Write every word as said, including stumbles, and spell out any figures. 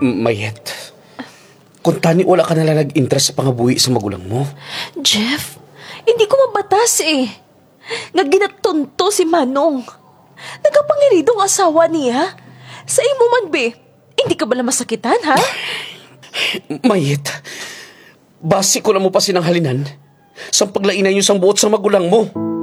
Mayet, kung tani wala ka nalang nag-interest sa pangabuhi sa magulang mo. Jeff, hindi ko mabatas eh. Nga ginatunto si Manong. Nagapangiridong asawa niya. Sa imo man be, hindi ka ba na masakitan, ha? Mayet, basi ko na mo pa sinanghalinan sa paglainay niyo sang buot sa magulang mo.